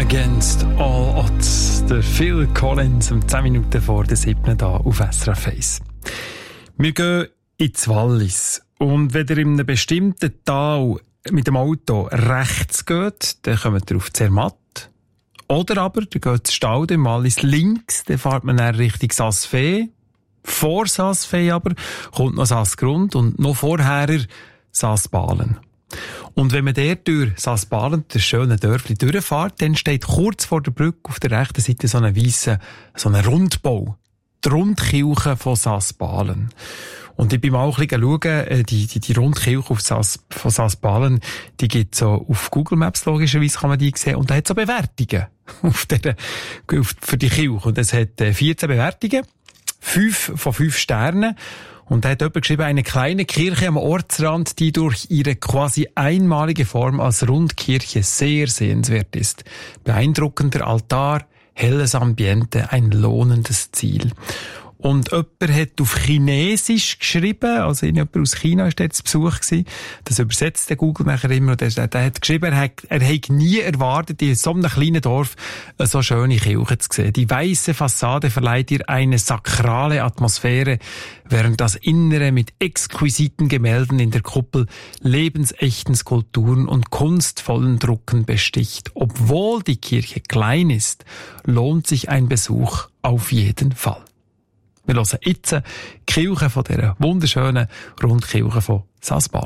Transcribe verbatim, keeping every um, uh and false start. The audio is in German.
Against All Odds. Der Phil Collins um zehn Minuten vor der siebten da auf S R F eins. Wir gehen ins Wallis. Und wenn ihr in einem bestimmten Tal mit dem Auto rechts geht, dann kommt ihr auf Zermatt. Oder aber, ihr geht ins Staude im Wallis links, dann fährt man dann Richtung Saas-Fee. Vor Saas-Fee aber kommt noch Saas-Grund und noch vorher Saas-Balen. Und wenn man dort durch Saas-Balen, das schöne Dörfli, durchfährt, dann steht kurz vor der Brücke auf der rechten Seite so ein weisser, so ein Rundbau. Die Rundkirche von Saas-Balen. Und ich bin mal auch ein bisschen schauen, die, die, die Rundkirche auf Saas, von Saas-Balen, die gibt so auf Google Maps, logischerweise kann man die sehen, und da hat so Bewertungen auf der, auf, für die Kirche. Und es hat vierzehn Bewertungen, fünf von fünf Sternen. Und da hat jemand geschrieben, eine kleine Kirche am Ortsrand, die durch ihre quasi einmalige Form als Rundkirche sehr sehenswert ist. Beeindruckender Altar, helles Ambiente, ein lohnendes Ziel. Und jemand hat auf Chinesisch geschrieben, also jemand aus China war dort zu Besuch gewesen. Das übersetzt der Google nachher immer. Und der, der hat geschrieben, er hat, er hat nie erwartet, in so einem kleinen Dorf eine so schöne Kirche zu sehen. Die weiße Fassade verleiht ihr eine sakrale Atmosphäre, während das Innere mit exquisiten Gemälden in der Kuppel, lebensechten Skulpturen und kunstvollen Drucken besticht. Obwohl die Kirche klein ist, lohnt sich ein Besuch auf jeden Fall. Wir hören jetzt die Kirche von dieser wunderschönen Rundkirche von Saas-Balen.